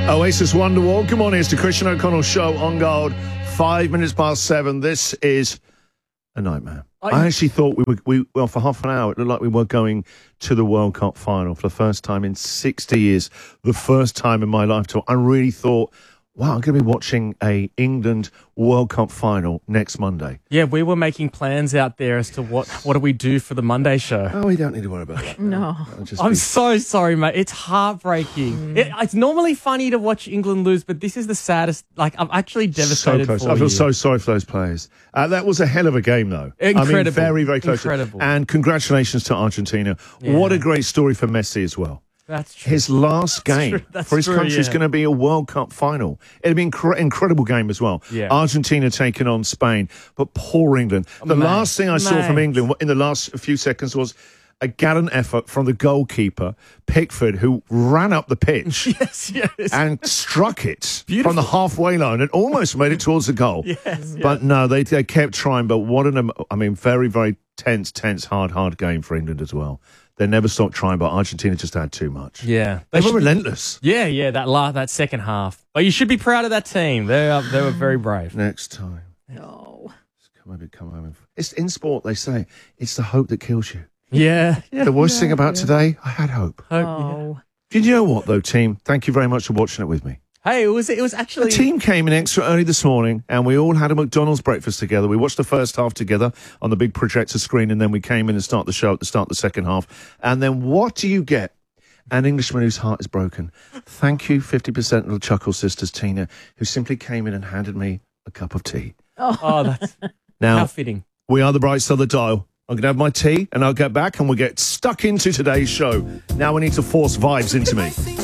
Oasis Wonderwall. Good morning. It's the Christian O'Connell Show on Gold. 5 minutes past 7. This is a nightmare. I actually thought well, for half an hour, it looked like we were going to the World Cup final for the first time in 60 years. The first time in my lifetime. I really thought, wow, I'm going to be watching a England World Cup final next Monday. Yeah, we were making plans out there as to what do we do for the Monday show. Oh, we don't need to worry about that. No. I'm so sorry, mate. It's heartbreaking. It's normally funny to watch England lose, but this is the saddest. Like, I'm actually devastated so close. for I feel you. so sorry for those players. That was a hell of a game, though. Incredible. I mean, very, very close. Incredible. And congratulations to Argentina. Yeah. What a great story for Messi as well. That's true. His last game for his country is going to be a World Cup final. It'll be an incredible game as well. Yeah. Argentina taking on Spain, but poor England. The last thing I saw from England in the last few seconds was a gallant effort from the goalkeeper, Pickford, who ran up the pitch yes. and struck it from the halfway line and almost made it towards the goal. Yes. But no, they kept trying. But very, very tense, hard game for England as well. They never stopped trying, but Argentina just had too much. Yeah. They were relentless. Yeah, that second half. But you should be proud of that team. They were very brave. Next time. No. Maybe come home. It's in sport, they say, it's the hope that kills you. Yeah. The worst thing about today, I had hope. Oh. Did you know what, though, team? Thank you very much for watching it with me. Hey, it was actually... The team came in extra early this morning, and we all had a McDonald's breakfast together. We watched the first half together on the big projector screen, and then we came in and started the show at the start of the second half. And then what do you get? An Englishman whose heart is broken. Thank you, 50% of the Chuckle Sisters, Tina, who simply came in and handed me a cup of tea. Oh, that's now, how fitting. We are the bright side of the dial. I'm going to have my tea, and I'll get back, and we'll get stuck into today's show. Now we need to force vibes into me.